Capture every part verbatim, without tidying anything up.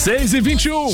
seis e vinte e um.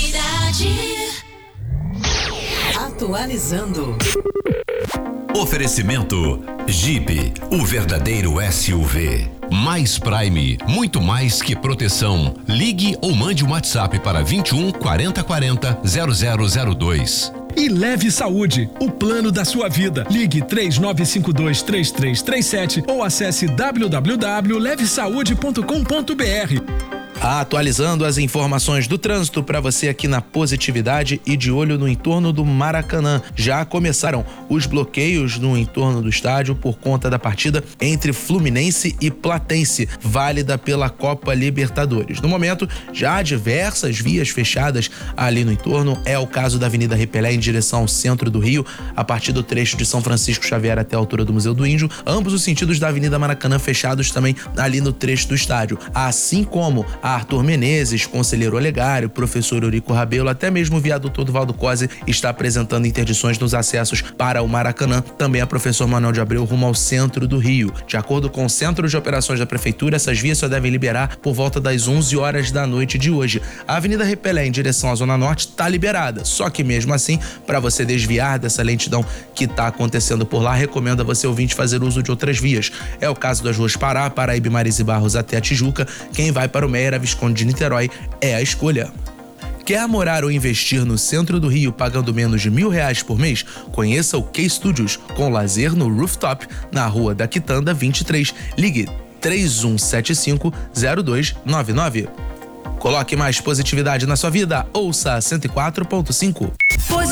Atualizando. Oferecimento Jeep, o verdadeiro S U V. Mais Prime, muito mais que proteção. Ligue ou mande um WhatsApp para vinte e um, quarenta, quarenta, zero zero zero dois. E Leve Saúde, o plano da sua vida. Ligue três nove cinco dois, três três três sete ou acesse w w w ponto leve saúde ponto com ponto b r. Atualizando as informações do trânsito para você aqui na Positividade e de olho no entorno do Maracanã. Já começaram os bloqueios no entorno do estádio por conta da partida entre Fluminense e Platense, válida pela Copa Libertadores. No momento, já há diversas vias fechadas ali no entorno. É o caso da Avenida Repelé em direção ao centro do Rio, a partir do trecho de São Francisco Xavier até a altura do Museu do Índio. Ambos os sentidos da Avenida Maracanã fechados também ali no trecho do estádio. Assim como a Arthur Menezes, Conselheiro Olegário, Professor Eurico Rabelo, até mesmo o viaduto do Valdo Cose está apresentando interdições nos acessos para o Maracanã. Também a Professor Manuel de Abreu rumo ao centro do Rio. De acordo com o Centro de Operações da Prefeitura, essas vias só devem liberar por volta das onze horas da noite de hoje. A Avenida Repelé em direção à Zona Norte está liberada, só que mesmo assim, para você desviar dessa lentidão que está acontecendo por lá, recomendo a você ouvinte fazer uso de outras vias. É o caso das ruas Pará, Paraíba, Maris e Barros até a Tijuca. Quem vai para o Meira, Visconde de Niterói é a escolha. Quer morar ou investir no centro do Rio pagando menos de mil reais por mês? Conheça o K Studios, com lazer no rooftop, na Rua da Quitanda vinte e três. Ligue três um sete cinco, zero dois nove nove. Coloque mais positividade na sua vida. Ouça cento e quatro ponto cinco.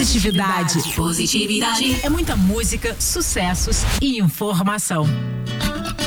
Positividade. Positividade. É muita música, sucessos e informação.